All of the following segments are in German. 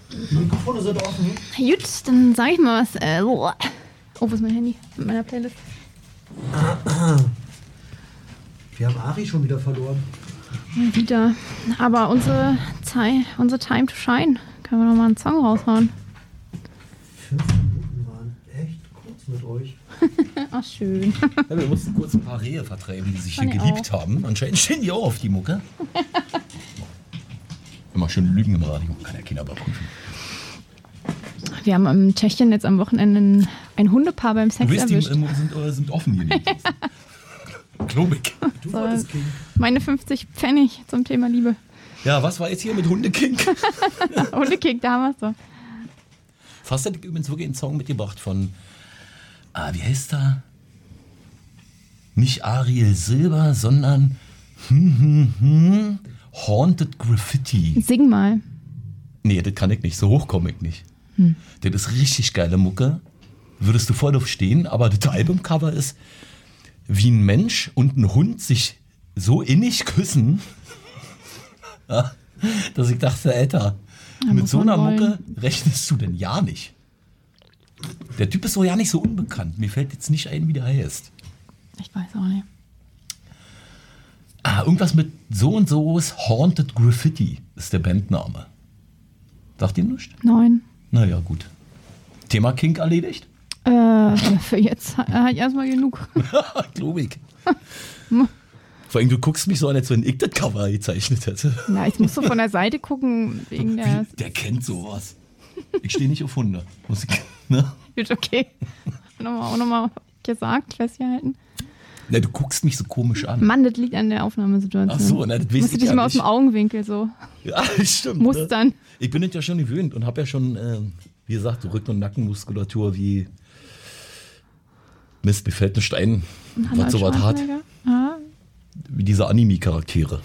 Die Mikrofone sind offen. Gut, dann sag ich mal was. Oh, wo ist mein Handy? Mit meiner Playlist. Wir haben Ari schon wieder verloren. Wieder. Aber unsere Time to Shine. Können wir noch mal einen Song raushauen? 5 Minuten waren echt kurz mit euch. Ach, schön. Ja, wir mussten kurz ein paar Rehe vertreiben, die sich hier Fand ich geliebt haben. Anscheinend stehen die auch auf die Mucke. Immer schön Lügen im Radio, kann ja keiner überprüfen. Wir haben in Tschechien jetzt am Wochenende ein Hundepaar beim Sex Du weißt, die erwischt. sind offen hier. Globig. Du wolltest King. Meine 50 Pfennig zum Thema Liebe. Ja, was war jetzt hier mit Hundeking? Hundekick, da haben wir es doch. Fast hätte ich übrigens wirklich einen Song mitgebracht von, wie heißt er? Nicht Ariel Silber, sondern Haunted Graffiti. Sing mal. Nee, das kann ich nicht, so hoch komme ich nicht. Das ist richtig geile Mucke. Würdest du voll drauf stehen, aber das Albumcover ist, wie ein Mensch und ein Hund sich so innig küssen, ja, dass ich dachte, Alter, Ja, mit muss so man einer wollen. Mucke rechnest du denn ja nicht. Der Typ ist doch ja nicht so unbekannt. Mir fällt jetzt nicht ein, wie der heißt. Ich weiß auch nicht. Irgendwas mit so und so ist Haunted Graffiti, ist der Bandname. Sagt ihr nichts? 9. Naja, gut. Thema Kink erledigt? Für jetzt habe ich erstmal genug. Glaube ich. Vor allem, du guckst mich so an, als wenn ich das Cover gezeichnet hätte. Na, ich muss so von der Seite gucken, wegen der... Der kennt sowas. Ich stehe nicht auf Hunde. Muss ich, ne? Gut, okay. Auch nochmal gesagt, festgehalten. Na, du guckst mich so komisch an. Mann, das liegt an der Aufnahmesituation. Ach so, na, das weiß musst du ich dich ja mal aus nicht. dem Augenwinkel so Ja, stimmt. mustern. Ne? Ich bin das ja schon gewöhnt und habe ja schon, wie gesagt, Rücken- und Nackenmuskulatur wie Mist, mir fällt nicht ein, was so was hat, Ah, wie diese Anime-Charaktere.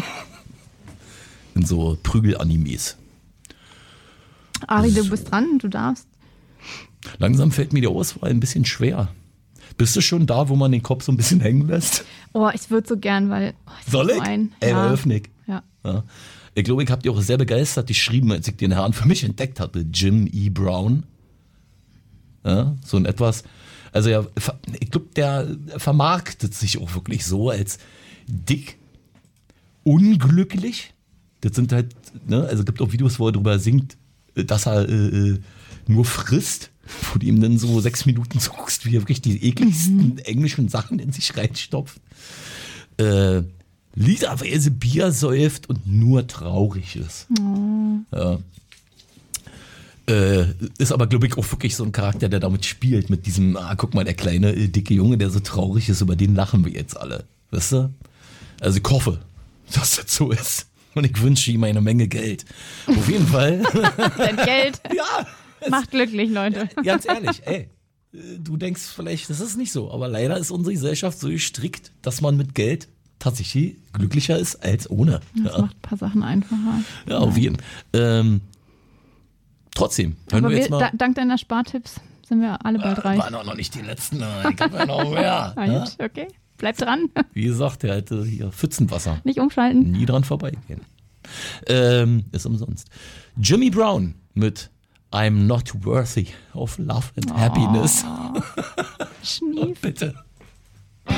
In so Prügel-Animes. Ari, du bist dran, du darfst. Langsam fällt mir die Auswahl ein bisschen schwer. Bist du schon da, wo man den Kopf so ein bisschen hängen lässt? Oh, ich würde so gern, weil... Oh, Soll ich? So ein, Ey, ja. eröffne ich. Ja. Ja. Ich glaube, ich habe die auch sehr begeistert geschrieben, als ich den Herrn für mich entdeckt hatte. Jim E. Brown. Ja, so ein etwas... Also ja, ich glaube, der vermarktet sich auch wirklich so als dick, unglücklich. Das sind halt, ne, also es gibt auch Videos, wo er darüber singt, dass er nur frisst, wo du ihm dann so 6 Minuten zuguckst, wie er wirklich die ekligsten englischen Sachen in sich reinstopft. Literweise Bier säuft und nur traurig ist. Ja. Ist aber, glaube ich, auch wirklich so ein Charakter, der damit spielt, mit diesem, guck mal, der kleine, dicke Junge, der so traurig ist, über den lachen wir jetzt alle. Weißt du? Also ich hoffe, dass das so ist. Und ich wünsche ihm eine Menge Geld. Auf jeden Fall. Denn Geld Ja, macht glücklich, Leute. ganz ehrlich, ey. Du denkst vielleicht, das ist nicht so, aber leider ist unsere Gesellschaft so gestrickt, dass man mit Geld tatsächlich glücklicher ist als ohne. Das macht ein paar Sachen einfacher. Ja, auf jeden Fall. Trotzdem, hören Aber wir jetzt mal. dank deiner Spartipps sind wir alle bald reich. Waren auch noch nicht die letzten. Ich habe ja noch mehr. Ah, Ja? gut, okay. Bleib dran. Wie gesagt, der hatte hier Pfützenwasser. Nicht umschalten. Nie dran vorbeigehen. Ist umsonst. Jimmy Brown mit I'm not worthy of love and happiness. Schnief. Bitte.